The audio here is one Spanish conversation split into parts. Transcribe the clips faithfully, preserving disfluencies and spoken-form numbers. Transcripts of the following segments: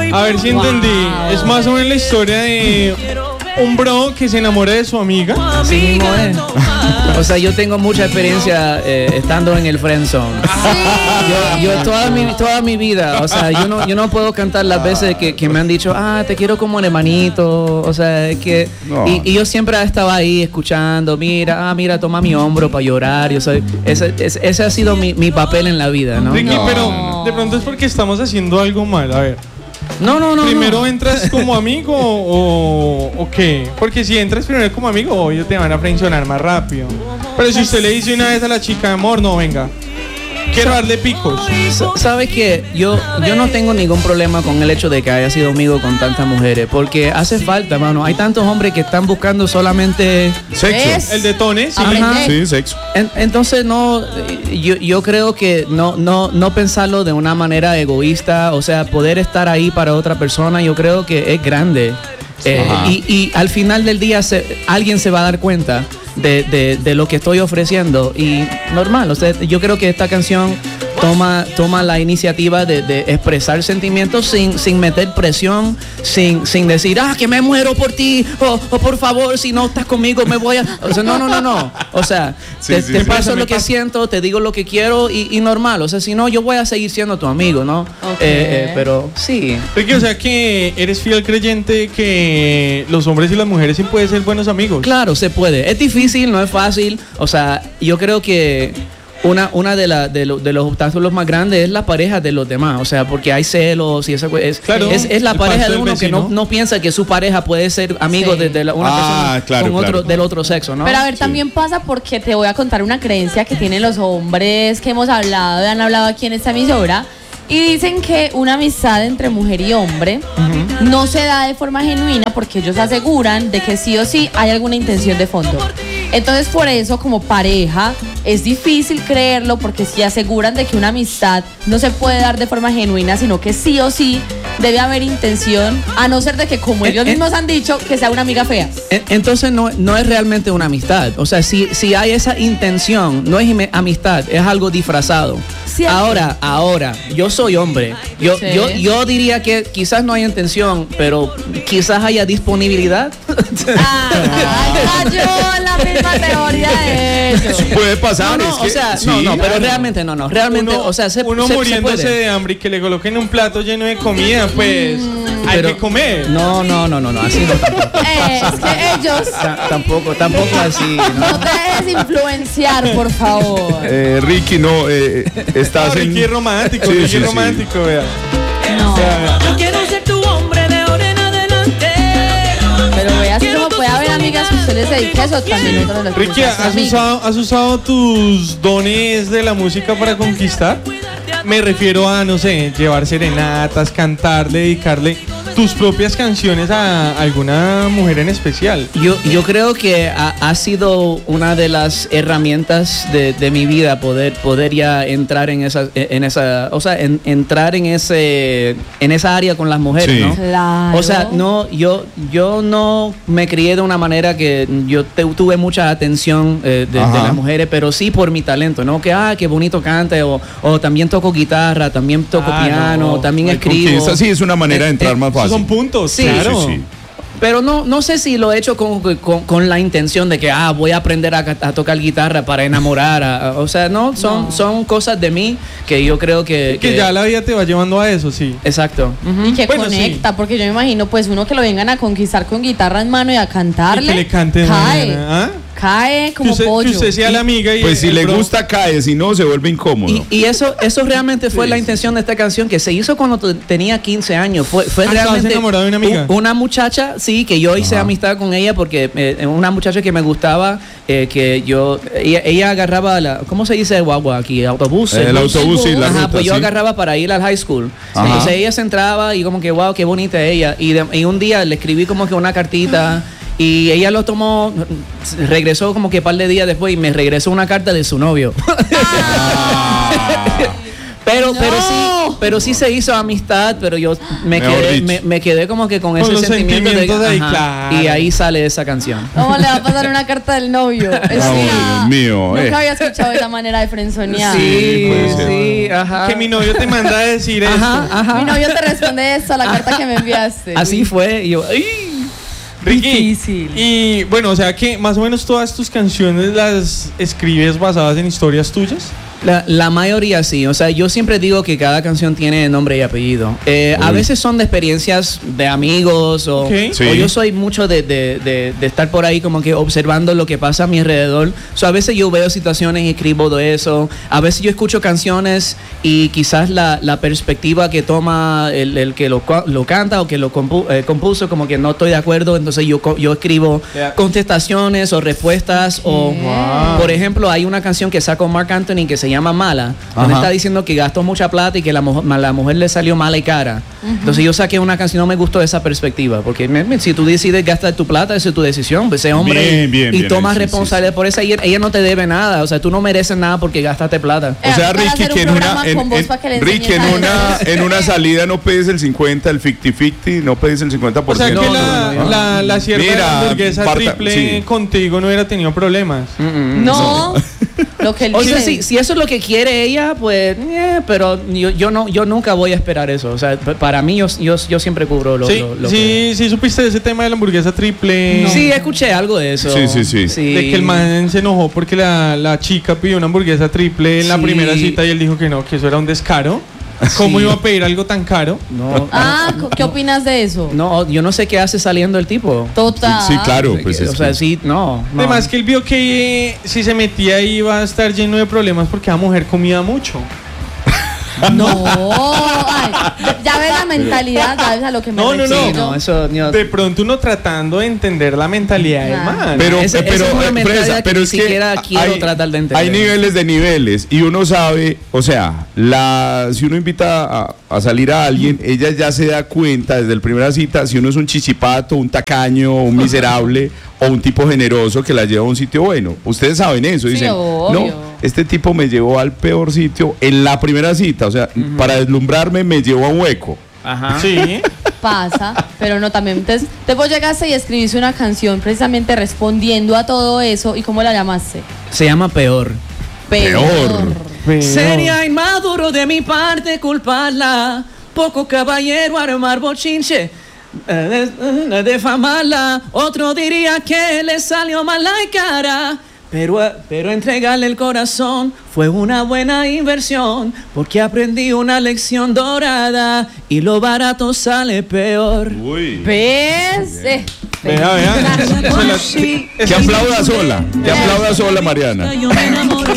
A ver si entendí. Wow. Es más o menos la historia de un bro que se enamora de su amiga. Así mismo es. O sea, yo tengo mucha experiencia eh, estando en el friendzone. Sí. Yo, yo toda mi toda mi vida, o sea, yo no yo no puedo cantar las veces que, que me han dicho, ah, te quiero como un hermanito. O sea, es que no. y, y yo siempre estaba ahí escuchando, mira, ah, mira, toma mi hombro para llorar. Yo soy ese, ese, ese ha sido mi, mi papel en la vida, ¿no? Ricky, no. pero de pronto es porque estamos haciendo algo mal. A ver. No, no, no. ¿Primero no. entras como amigo o, o qué? Porque si entras primero como amigo, obvio te van a frencionar más rápido. Pero si usted le dice una vez a la chica, amor, no, venga, quiero darle picos. ¿Sabes qué? Yo, yo no tengo ningún problema con el hecho de que haya sido amigo con tantas mujeres, porque hace falta, mano. Hay tantos hombres que están buscando solamente sexo. ¿Es? El detone, sí. Ajá. Sí, sexo. En, entonces no, yo, yo creo que no, no, no pensarlo de una manera egoísta, o sea, poder estar ahí para otra persona, yo creo que es grande. Eh, y, y al final del día se, alguien se va a dar cuenta de, de, de lo que estoy ofreciendo y normal, o sea, yo creo que esta canción toma, toma la iniciativa de, de expresar sentimientos sin, sin meter presión, sin, sin decir, ah, que me muero por ti, o, o por favor, si no estás conmigo me voy a... O sea, no, no, no, no. O sea, sí, te, sí, te sí, paso sí, lo que pasa. siento, te digo lo que quiero y, y normal. O sea, si no, yo voy a seguir siendo tu amigo, ¿no? Okay. Eh, eh, pero sí. Porque, o sea, que eres fiel creyente que los hombres y las mujeres sí pueden ser buenos amigos. Claro, se puede. Es difícil, no es fácil. O sea, yo creo que... Una, una de, la, de, lo, de los obstáculos más grandes es la pareja de los demás, o sea, porque hay celos y esa es, claro, es, es la pareja de uno que no, no piensa que su pareja puede ser amigo sí. de, de la, una ah, persona claro, con claro. otro, del otro sexo, ¿no? Pero a ver, sí. también pasa porque te voy a contar una creencia que tienen los hombres que hemos hablado, han hablado aquí en esta emisora. Y dicen que una amistad entre mujer y hombre uh-huh. no se da de forma genuina porque ellos aseguran de que sí o sí hay alguna intención de fondo. Entonces por eso como pareja es difícil creerlo porque si aseguran de que una amistad no se puede dar de forma genuina, sino que sí o sí debe haber intención, a no ser de que como ellos eh, mismos eh, han dicho, que sea una amiga fea. Eh, entonces no, no es realmente una amistad. O sea, si, si hay esa intención, no es amistad, es algo disfrazado. ¿Cierto? Ahora, ahora, yo soy hombre. Yo, sí. yo, yo diría que quizás no hay intención, pero quizás haya disponibilidad. Ah, yo la misma teoría de ellos. Puede pasar. No, no, es que, o sea, sí, no, no, pero claro. realmente no, no. Realmente, uno, o sea, se, uno se, muriéndose se puede. de hambre y que le coloquen un plato lleno de comida, pues mm, hay pero, que comer. No, no, no, no, no, así no tampoco. Eh, es que ellos. Ta- tampoco, tampoco así. No, no te dejes influenciar, por favor. Eh, Ricky, no, eh, estás no, en. Ricky es romántico, sí, Ricky sí, es sí. romántico, vea. No. O sea, Yo quiero ser tu hombre de ahora en adelante. Pero vea, así como puede haber amigas que usted les dedique eso, también otros les Ricky, ¿has usado, ¿has usado tus dones de la música para conquistar? Me refiero a, no sé, llevar serenatas, cantar, dedicarle tus propias canciones a alguna mujer en especial. Yo, yo creo que ha, ha sido una de las herramientas de, de mi vida poder, poder ya entrar en esa, en esa, o sea, en, entrar en ese, en esa área con las mujeres, sí. ¿no? Claro. O sea, no, yo, yo no me crié de una manera que yo te, tuve mucha atención eh, de, de las mujeres, pero sí por mi talento, ¿no? Que, ah, qué bonito cante, o, o también toco guitarra, también toco ah, piano, no. también Ay, escribo. Esa sí es una manera de entrar eh, más fácil. Son puntos, sí, claro. Sí, sí. Pero no, no sé si lo he hecho con, con, con la intención de que ah, voy a aprender a, a tocar guitarra para enamorar. A, a, o sea, no, son, no. son cosas de mí que yo creo que, que... Que ya la vida te va llevando a eso, sí. Exacto. Uh-huh. Y que bueno, conecta, sí. Porque yo me imagino, pues, uno que lo vengan a conquistar con guitarra en mano y a cantarle. Y que le cante cae, ¿ah? cae como que usted, pollo. Que usted sea y, la amiga y... Pues si le bro. gusta, cae. Si no, se vuelve incómodo. Y, y eso, eso realmente fue sí, la intención de esta canción, que se hizo cuando t- tenía quince años. Fue, fue ah, realmente... ¿estabas enamorado de una amiga? U- una muchacha, sí, que yo hice Ajá. amistad con ella porque eh, una muchacha que me gustaba, eh, que yo... Ella, ella agarraba, la, ¿cómo se dice guagua aquí? Autobús. El, el autobús y la Ajá, ruta, pues yo sí. agarraba para ir al high school. Ajá. Entonces ella se entraba y como que, wow, qué bonita ella. Y, de, y un día le escribí como que una cartita... Y ella lo tomó, regresó como que un par de días después y me regresó una carta de su novio. Ah. pero, no. pero sí, pero sí se hizo amistad, pero yo me Mejor quedé, dicho. me, me quedé como que con, Con ese los sentimiento de, sentimientos de ahí, ajá, claro. y ahí sale esa canción. ¿Cómo le va a pasar una carta del novio? Es Dios mío, Nunca eh. había escuchado esa manera de frenzonear. Sí, puede ser. sí, ajá. Que mi novio te manda a decir Ajá, esto. ajá. Mi novio te responde esto a la carta que me enviaste. Así Uy. fue. Y yo, ¡ay! Ricky, Difícil. y bueno, o sea que más o menos todas tus canciones las escribes basadas en historias tuyas. La, la mayoría sí, o sea, yo siempre digo que cada canción tiene nombre y apellido. Eh, a Uy. veces son de experiencias de amigos o, Ok. Sí. o yo soy mucho de, de- de- de estar por ahí como que observando lo que pasa a mi alrededor. So, a veces yo veo situaciones y escribo de eso. A veces yo escucho canciones y quizás la, la perspectiva que toma el, el que lo, cua- lo canta o que lo compu- eh, compuso como que no estoy de acuerdo, entonces yo, co- yo escribo Yeah. contestaciones o respuestas o, Wow. por ejemplo, hay una canción que sacó Marc Anthony que se llama Mala, donde Ajá. está diciendo que gastó mucha plata y que la, mu- la mujer le salió mala y cara. Entonces yo saqué una canción, no me gustó esa perspectiva, porque me- me- si tú decides gastar tu plata, esa es tu decisión, pues sé hombre Bien, y- bien, y bien, tomas sí, sí, responsabilidad por eso. Ella, ella no te debe nada, o sea, tú no mereces nada porque gastaste plata. O sea, Eh, para Ricky, hacer un que en programa una, en, con vos en- para que le Ricky, en enseñes a una, eso. en una salida no pedes el cincuenta, el cincuenta cincuenta, no pedes el cincuenta O por sea que ciento. la, no, no. la, la sierva de Mira, la hamburguesa parta- triple sí. contigo no hubiera tenido problemas. No, lo que él O dice. sea, si, si eso es lo que quiere ella, pues, eh, pero yo, yo no, yo nunca voy a esperar eso. O sea, p- para mí yo, yo, yo siempre cubro lo, Sí, lo- lo sí, sí, supiste de ese tema de la hamburguesa triple. que... Sí, escuché algo de eso. Sí, sí, sí. De que el man se enojó porque la, la chica pidió una hamburguesa triple en la Sí. primera cita y él dijo que no, que eso era un descaro. ¿Cómo Sí. iba a pedir algo tan caro? No, Ah, ¿qué opinas de eso? no, yo no sé qué hace saliendo el tipo. Total. Sí, claro, pues es o sea, que- sí, no. no. Además que él vio que eh, si se metía ahí iba a estar lleno de problemas porque la mujer comía mucho. No, ay, ya ves la mentalidad, sabes a lo que me No, no, refiero. Sí, no, eso... yo- De pronto uno tratando de entender la mentalidad del Ah. man. Pero, Ese- eh, pero, esa es una eh, mentalidad Fresa, que pero ni es que siquiera quiero tratar de entender. hay niveles de niveles y uno sabe, o sea, la, si uno invita a, a salir a alguien, ella ya se da cuenta desde la primera cita si uno es un chichipato, un tacaño, un miserable o un tipo generoso que la lleva a un sitio bueno. Ustedes saben eso, Sí, dicen, obvio. no, este tipo me llevó al peor sitio en la primera cita, o sea, para deslumbrarme me llevó a un hueco. Ajá. Sí. Pasa, pero no también. Entonces, después llegaste y escribiste una canción precisamente respondiendo a todo eso. ¿Y cómo la llamaste? Se llama Peor. Peor. Pero- Sería inmaduro de mi parte culparla, poco caballero armar bochinche, eh, de- defamarla. Otro diría que le salió mal la cara, pero, eh, pero entregarle el corazón fue una buena inversión, porque aprendí una lección dorada y lo barato sale peor. Uy. ¿Ves? Eh, Vea, vea. Se la- Que aplauda sola, que aplauda sola, Mariana. Yo me enamoré.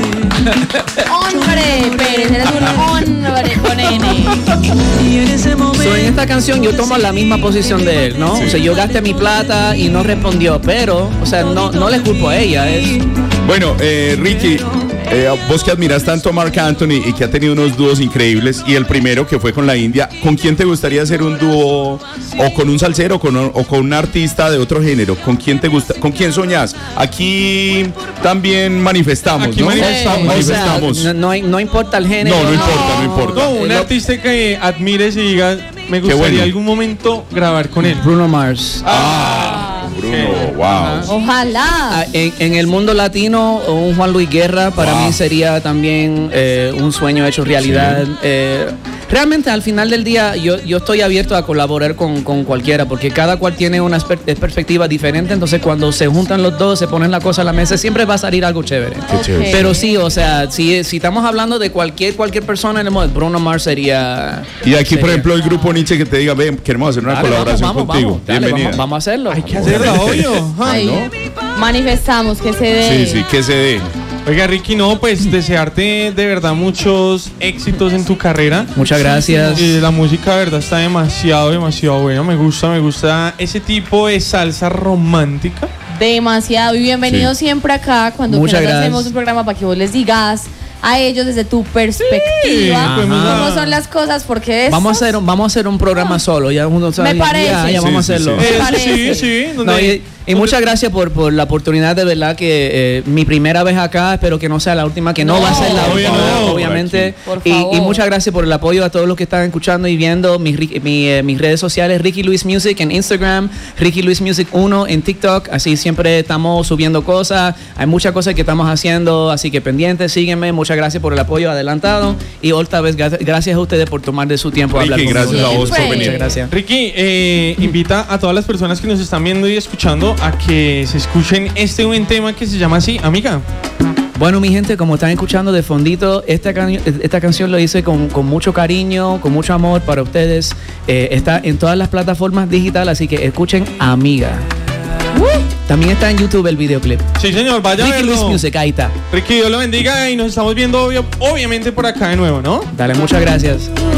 Hombre, Pérez, eres un hombre con N. Y en ese momento. So, en esta canción yo tomo la misma posición de él, ¿no? O sea, yo gasté mi plata y no respondió, pero, o sea, no, no le culpo a ella. Es, Bueno, eh, Ricky, eh, vos que admiras tanto a Marc Anthony y que ha tenido unos dúos increíbles, y el primero que fue con la India, ¿con quién te gustaría hacer un dúo? ¿O con un salsero con, o con un artista de otro género? ¿Con quién te gusta? ¿Con quién soñás? Aquí también manifestamos, Aquí ¿no? manifestamos. o sea, Manifestamos. no, no, hay- no importa el género. No, no importa, no importa. No, un Lo- artista que admires y digas, me gustaría bueno. algún momento grabar con él. Bruno Mars. Ah, Bruno, wow. Ojalá. Ah, En, en el mundo latino, un Juan Luis Guerra para Wow. mí sería también eh, un sueño hecho realidad. Eh, realmente al final del día yo, yo estoy abierto a colaborar con, con cualquiera porque cada cual tiene una esper- perspectiva diferente, entonces cuando se juntan los dos, se ponen la cosa a la mesa, siempre va a salir algo chévere. Qué chévere. Pero sí, o sea, si, si estamos hablando de cualquier cualquier persona en el mundo, Bruno Mars sería... Y aquí, por sería- ejemplo, el grupo Nietzsche que te diga, ven, queremos hacer una Dale, colaboración vamos, vamos, contigo. vamos, dale, Bienvenida. vamos, vamos a hacerlo. Hay que hacerlo, obvio. Ajá. Ahí, manifestamos que se dé. Sí, sí, que se dé. Oiga, Ricky, no, pues desearte de verdad muchos éxitos en tu carrera. Muchas gracias. Eh, la música, de verdad, está demasiado, demasiado buena. Me gusta, me gusta ese tipo de salsa romántica. Demasiado. Y bienvenido Sí. siempre acá cuando Muchas quieras gracias. hacemos un programa para que vos les digas a ellos desde tu perspectiva, podemos cómo dar- son las cosas, porque Vamos a estos- hacer un, vamos a hacer un programa solo. Ya uno sabe, Me parece. Ya, ya Sí, vamos sí, a hacerlo. sí. Me Eso parece. sí, sí. No, donde- y, y muchas gracias por, por la oportunidad, de verdad que eh, mi primera vez acá, espero que no sea la última, que no, No, va a ser la obvio última, no, obviamente. por Y, favor. y muchas gracias por el apoyo a todos los que están escuchando y viendo mis, ri- mi, eh, mis redes sociales, Ricky Luis Music en Instagram, Ricky Luis Music uno en TikTok, así siempre estamos subiendo cosas, hay muchas cosas que estamos haciendo, así que pendientes, síguenme, muchas gracias por el apoyo adelantado y otra vez gra- gracias a ustedes por tomar de su tiempo a Ricky, hablar conmigo. gracias a vos por Siempre. venir. Muchas gracias. Ricky, eh, invita a todas las personas que nos están viendo y escuchando a que se escuchen este buen tema que se llama así, Amiga. Bueno, mi gente, como están escuchando de fondito, esta, can- esta canción lo hice con, con mucho cariño, con mucho amor para ustedes. Eh, está en todas las plataformas digitales, así que escuchen Amiga. También está en YouTube el videoclip. Sí, señor, vaya a Ricky Luis verlo. Music, ahí está. Ricky, Dios lo bendiga y nos estamos viendo obvio- obviamente por acá de nuevo, ¿no? Dale, muchas gracias.